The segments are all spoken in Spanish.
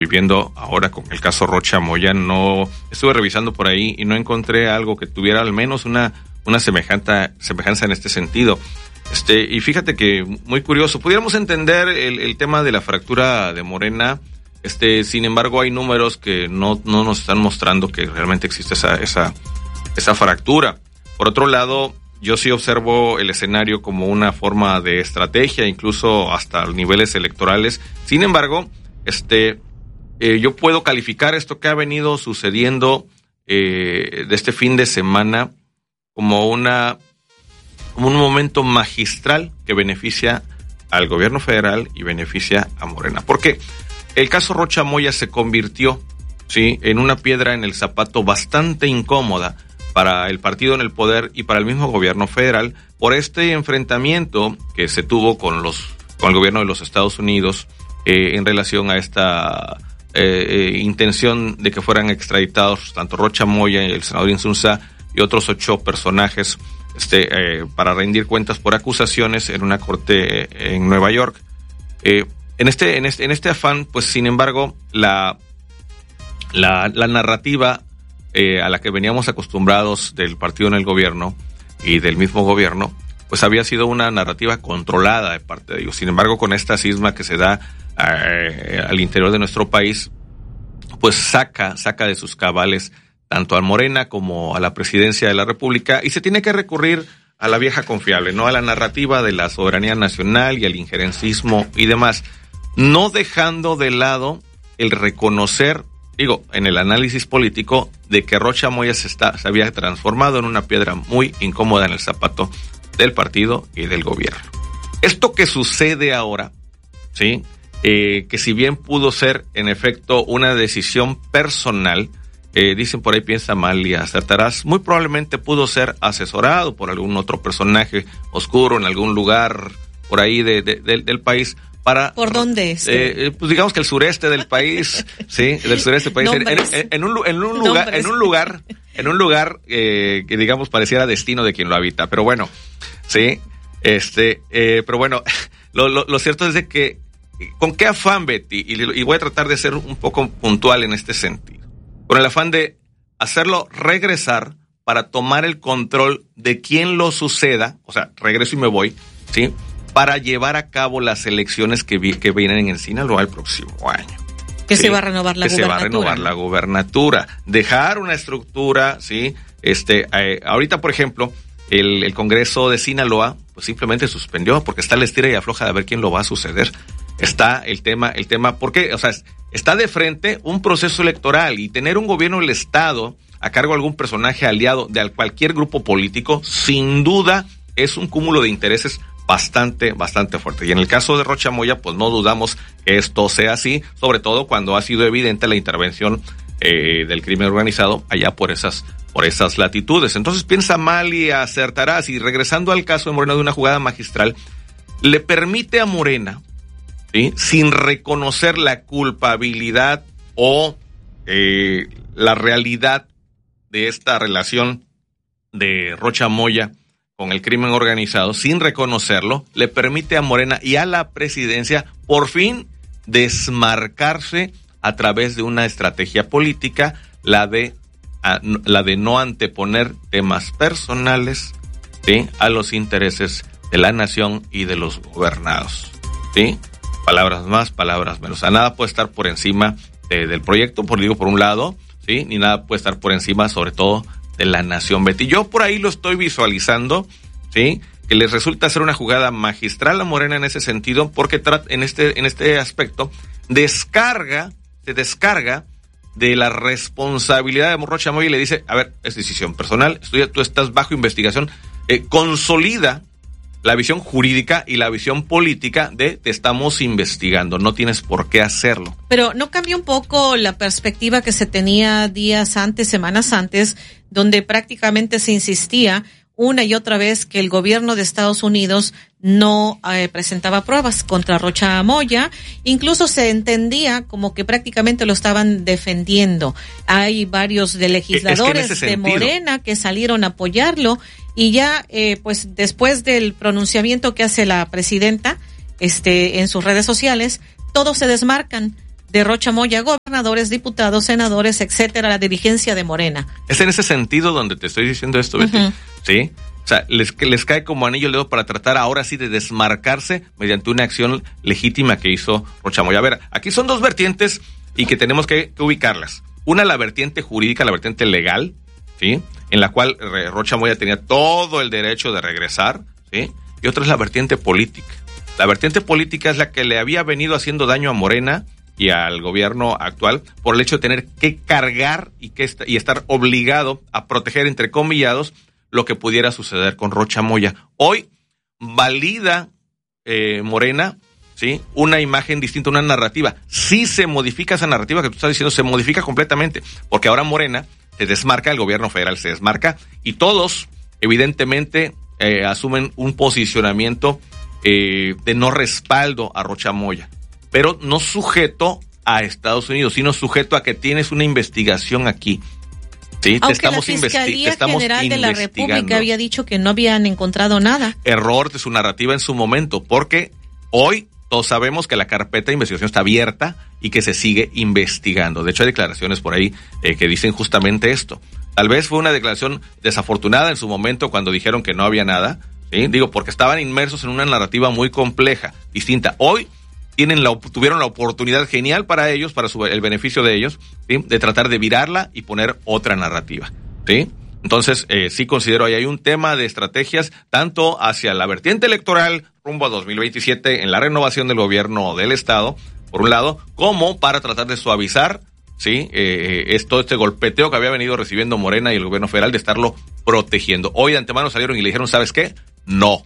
viviendo ahora con el caso Rocha Moya. No estuve revisando por ahí y no encontré algo que tuviera al menos una semejanza en este sentido. Y fíjate que muy curioso, pudiéramos entender el tema de la fractura de Morena, sin embargo hay números que no nos están mostrando que realmente existe esa fractura. Por otro lado, yo sí observo el escenario como una forma de estrategia, incluso hasta niveles electorales. Sin embargo, yo puedo calificar esto que ha venido sucediendo de este fin de semana como un momento magistral que beneficia al gobierno federal y beneficia a Morena. Porque el caso Rocha Moya se convirtió, ¿sí?, en una piedra en el zapato bastante incómoda para el partido en el poder y para el mismo gobierno federal por este enfrentamiento que se tuvo con el gobierno de los Estados Unidos en relación a esta intención de que fueran extraditados tanto Rocha Moya y el senador Insunza y otros 8 personajes para rendir cuentas por acusaciones en una corte en Nueva York. En este afán, pues sin embargo, la narrativa a la que veníamos acostumbrados del partido en el gobierno y del mismo gobierno, pues había sido una narrativa controlada de parte de ellos. Sin embargo, con esta cisma que se da al interior de nuestro país, pues saca de sus cabales tanto a Morena como a la presidencia de la República, y se tiene que recurrir a la vieja confiable, ¿no?, a la narrativa de la soberanía nacional y al injerencismo y demás, no dejando de lado el reconocer, en el análisis político, de que Rocha Moya se había transformado en una piedra muy incómoda en el zapato del partido y del gobierno. Esto que sucede ahora, ¿sí?, que si bien pudo ser en efecto una decisión personal, dicen por ahí piensa mal y acertarás, muy probablemente pudo ser asesorado por algún otro personaje oscuro en algún lugar por ahí del país. ¿Por dónde es? Pues digamos que el sureste del país, sí, del sureste del país, en un lugar que digamos pareciera destino de quien lo habita, pero bueno, sí, pero bueno, lo cierto es de que ¿con qué afán, Betty? Y voy a tratar de ser un poco puntual en este sentido. Con el afán de hacerlo regresar para tomar el control de quién lo suceda, o sea, regreso y me voy, ¿sí?, para llevar a cabo las elecciones que vienen en Sinaloa el próximo año. Que ¿sí? Se va a renovar la gubernatura. Se va a renovar la gubernatura. Dejar una estructura, ¿sí? Ahorita, por ejemplo, el Congreso de Sinaloa, pues simplemente suspendió, porque está la estira y afloja de ver quién lo va a suceder. Está el tema, porque, o sea, está de frente un proceso electoral, y tener un gobierno del Estado a cargo de algún personaje aliado de cualquier grupo político, sin duda es un cúmulo de intereses bastante fuerte. Y en el caso de Rocha Moya, pues no dudamos que esto sea así, sobre todo cuando ha sido evidente la intervención del crimen organizado allá por esas latitudes. Entonces piensa mal y acertarás. Y regresando al caso de Morena, de una jugada magistral, le permite a Morena, ¿sí?, sin reconocer la culpabilidad o la realidad de esta relación de Rocha Moya con el crimen organizado, sin reconocerlo, le permite a Morena y a la presidencia por fin desmarcarse a través de una estrategia política, la de no anteponer temas personales, ¿sí?, a los intereses de la nación y de los gobernados, ¿sí? Palabras más, palabras menos. O sea, nada puede estar por encima del proyecto, por un lado, ¿sí?, ni nada puede estar por encima, sobre todo, de la nación, Betty. Yo por ahí lo estoy visualizando, ¿sí?, que les resulta ser una jugada magistral a Morena en ese sentido, porque en este aspecto se descarga de la responsabilidad de Rocha Moya y le dice, a ver, es decisión personal, tú estás bajo investigación, consolida la visión jurídica y la visión política de te estamos investigando, no tienes por qué hacerlo. Pero ¿no cambia un poco la perspectiva que se tenía días antes, semanas antes, donde prácticamente se insistía una y otra vez que el gobierno de Estados Unidos no presentaba pruebas contra Rocha Moya? Incluso se entendía como que prácticamente lo estaban defendiendo. Hay varios de legisladores de Morena que salieron a apoyarlo, y ya pues después del pronunciamiento que hace la presidenta en sus redes sociales, todos se desmarcan de Rocha Moya, gobernadores, diputados, senadores, etcétera, la dirigencia de Morena. Es en ese sentido donde te estoy diciendo esto, Betty. Uh-huh. ¿Sí? O sea, les cae como anillo al dedo para tratar ahora sí de desmarcarse mediante una acción legítima que hizo Rocha Moya. A ver, aquí son dos vertientes y que tenemos que ubicarlas. Una, la vertiente jurídica, la vertiente legal, ¿sí? En la cual Rocha Moya tenía todo el derecho de regresar, ¿sí? Y otra es la vertiente política. La vertiente política es la que le había venido haciendo daño a Morena y al gobierno actual por el hecho de tener que cargar y estar obligado a proteger, entre comillados, lo que pudiera suceder con Rocha Moya. Hoy valida Morena, ¿sí?, una imagen distinta, una narrativa. Sí se modifica esa narrativa que tú estás diciendo, se modifica completamente, porque ahora Morena se desmarca, el gobierno federal se desmarca, y todos, evidentemente, asumen un posicionamiento de no respaldo a Rocha Moya, pero no sujeto a Estados Unidos, sino sujeto a que tienes una investigación aquí. Sí, aunque la Fiscalía General de la República había dicho que no habían encontrado nada. Error de su narrativa en su momento, porque hoy todos sabemos que la carpeta de investigación está abierta y que se sigue investigando. De hecho, hay declaraciones por ahí que dicen justamente esto. Tal vez fue una declaración desafortunada en su momento cuando dijeron que no había nada, ¿sí? Digo, porque estaban inmersos en una narrativa muy compleja, distinta. Hoy tuvieron la oportunidad genial para ellos, para el beneficio de ellos, ¿sí?, de tratar de virarla y poner otra narrativa, ¿sí? Entonces, sí considero ahí hay un tema de estrategias, tanto hacia la vertiente electoral rumbo a 2027 en la renovación del gobierno del Estado, por un lado, como para tratar de suavizar, ¿sí?, todo este golpeteo que había venido recibiendo Morena y el gobierno federal, de estarlo protegiendo. Hoy de antemano salieron y le dijeron, ¿sabes qué? No,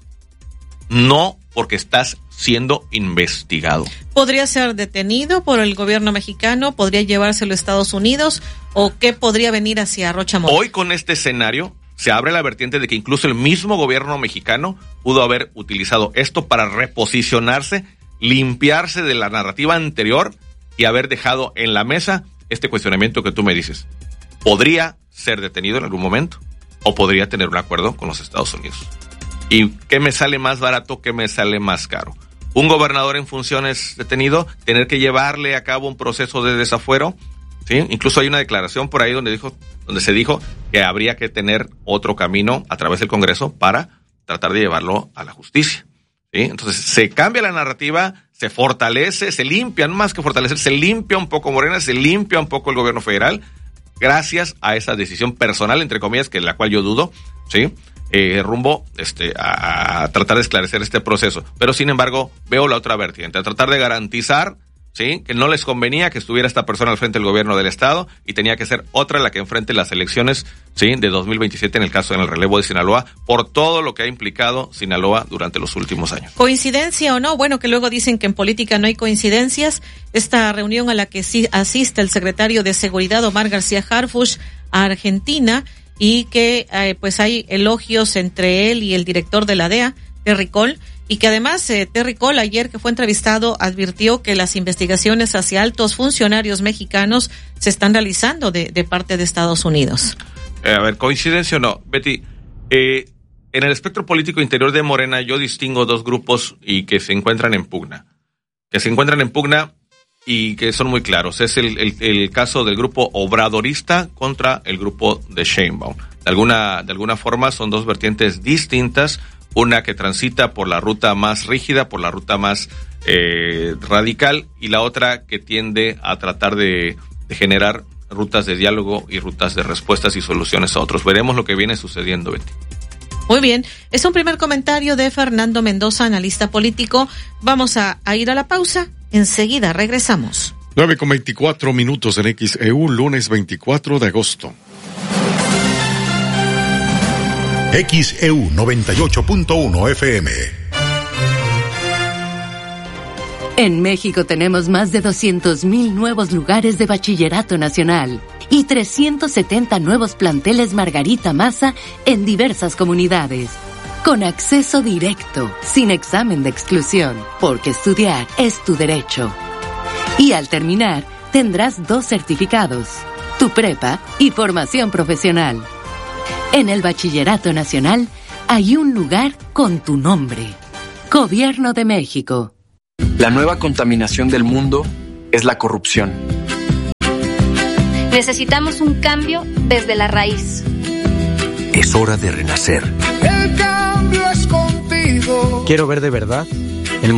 porque estás siendo investigado. ¿Podría ser detenido por el gobierno mexicano? ¿Podría llevárselo a Estados Unidos? ¿O qué podría venir hacia Rocha Moya? Hoy con este escenario se abre la vertiente de que incluso el mismo gobierno mexicano pudo haber utilizado esto para reposicionarse, limpiarse de la narrativa anterior y haber dejado en la mesa este cuestionamiento que tú me dices. ¿Podría ser detenido en algún momento? ¿O podría tener un acuerdo con los Estados Unidos? ¿Y qué me sale más barato, qué me sale más caro? Un gobernador en funciones detenido, tener que llevarle a cabo un proceso de desafuero, ¿sí? Incluso hay una declaración por ahí donde se dijo que habría que tener otro camino a través del Congreso para tratar de llevarlo a la justicia, ¿sí? Entonces se cambia la narrativa, se fortalece, se limpia, no más que fortalecer, se limpia un poco Morena, se limpia un poco el gobierno federal, gracias a esa decisión personal, entre comillas, que la cual yo dudo, ¿sí?, rumbo a tratar de esclarecer este proceso. Pero sin embargo veo la otra vertiente, a tratar de garantizar, ¿sí?, que no les convenía que estuviera esta persona al frente del gobierno del Estado y tenía que ser otra la que enfrente las elecciones, ¿sí?, de 2027 en el relevo de Sinaloa, por todo lo que ha implicado Sinaloa durante los últimos años. ¿Coincidencia o no? Bueno, que luego dicen que en política no hay coincidencias. Esta reunión a la que sí asiste el secretario de Seguridad Omar García Harfuch a Argentina, y que pues hay elogios entre él y el director de la DEA, Terry Cole, y que además Terry Cole, ayer que fue entrevistado, advirtió que las investigaciones hacia altos funcionarios mexicanos se están realizando de parte de Estados Unidos. A ver, ¿coincidencia o no? Betty, en el espectro político interior de Morena yo distingo dos grupos y que se encuentran en pugna. Y que son muy claros. Es el caso del grupo obradorista contra el grupo de Sheinbaum. De alguna forma son dos vertientes distintas, una que transita por la ruta más rígida, por la ruta más radical, y la otra que tiende a tratar de generar rutas de diálogo y rutas de respuestas y soluciones a otros. Veremos lo que viene sucediendo, Betty. Muy bien, es un primer comentario de Fernando Mendoza, analista político. Vamos a ir a la pausa. Enseguida regresamos. 9:24 en XEU, lunes 24 de agosto. XEU 98.1 FM. En México tenemos más de 200,000 nuevos lugares de bachillerato nacional y 370 nuevos planteles Margarita Maza en diversas comunidades. Con acceso directo, sin examen de exclusión, porque estudiar es tu derecho. Y al terminar, tendrás 2 certificados, tu prepa y formación profesional. En el Bachillerato Nacional hay un lugar con tu nombre. Gobierno de México. La nueva contaminación del mundo es la corrupción. Necesitamos un cambio desde la raíz. Es hora de renacer. El cambio es contigo. Quiero ver de verdad